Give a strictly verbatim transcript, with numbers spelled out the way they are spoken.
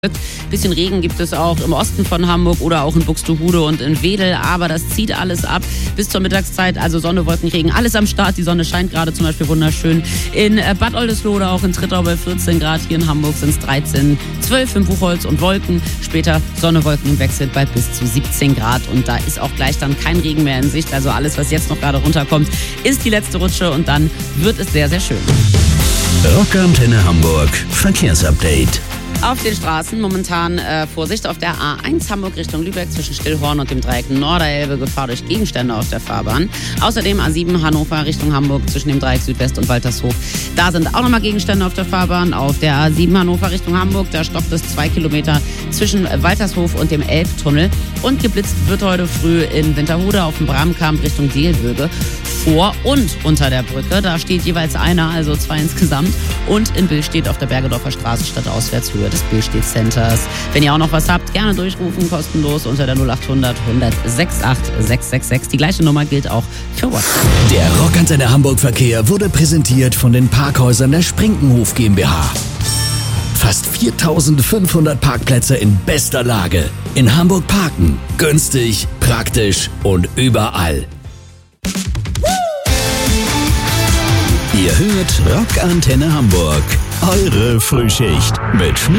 Bisschen Regen gibt es auch im Osten von Hamburg oder auch in Buxtehude und in Wedel, aber das zieht alles ab bis zur Mittagszeit, also Sonne, Wolken, Regen, alles am Start. Die Sonne scheint gerade zum Beispiel wunderschön in Bad Oldesloe oder auch in Trittau bei vierzehn Grad. Hier in Hamburg sind es dreizehn, zwölf in Buchholz und Wolken. Später Sonne, Wolken im Wechsel bei bis zu siebzehn Grad und da ist auch gleich dann kein Regen mehr in Sicht. Also alles, was jetzt noch gerade runterkommt, ist die letzte Rutsche und dann wird es sehr, sehr schön. Rockantenne Hamburg Verkehrsupdate. Auf den Straßen momentan äh, Vorsicht auf der A eins Hamburg Richtung Lübeck zwischen Stillhorn und dem Dreieck Norderelbe, Gefahr durch Gegenstände auf der Fahrbahn. Außerdem A sieben Hannover Richtung Hamburg zwischen dem Dreieck Südwest und Waltershof. Da sind auch nochmal Gegenstände auf der Fahrbahn. Auf der A sieben Hannover Richtung Hamburg, da stoppt es zwei Kilometer zwischen Waltershof und dem Elbtunnel. Und geblitzt wird heute früh in Winterhude auf dem Bramkamp Richtung Deelböge. Vor und unter der Brücke, da steht jeweils einer, also zwei insgesamt. Und in Billstedt auf der Bergedorfer Straße stadtauswärtshöhe des Billstedt Centers. Wenn ihr auch noch was habt, gerne durchrufen, kostenlos unter der null achthundert hundertsechsundachtzig sechshundertsechsundsechzig. Die gleiche Nummer gilt auch für WhatsApp. Der Rockantenne Hamburg Verkehr wurde präsentiert von den Parkhäusern der Sprinkenhof GmbH. Fast viertausendfünfhundert Parkplätze in bester Lage. In Hamburg parken. Günstig, praktisch und überall. Ihr hört Rockantenne Hamburg. Eure Frühschicht mit Schmidt.